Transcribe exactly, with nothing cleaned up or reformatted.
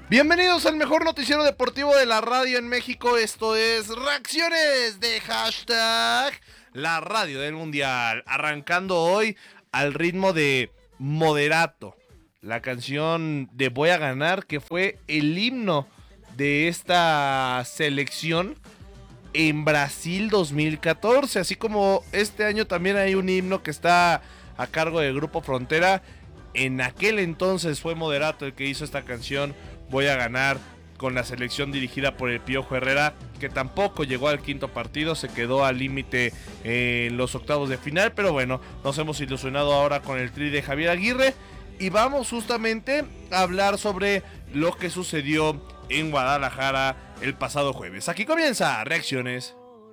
Bienvenidos al mejor noticiero deportivo de la radio en México. Esto es Reacciones de Hashtag La Radio del Mundial. Arrancando hoy al ritmo de Moderato, la canción de Voy a Ganar, que fue el himno de esta selección en Brasil dos mil catorce. Así como este año también hay un himno que está a cargo del Grupo Frontera. En aquel entonces fue Moderato el que hizo esta canción Voy a Ganar, con la selección dirigida por el Piojo Herrera, que tampoco llegó al quinto partido, se quedó al límite en los octavos de final. Pero bueno, nos hemos ilusionado ahora con el tri de Javier Aguirre y vamos justamente a hablar sobre lo que sucedió en Guadalajara el pasado jueves. Aquí comienza Reacciones.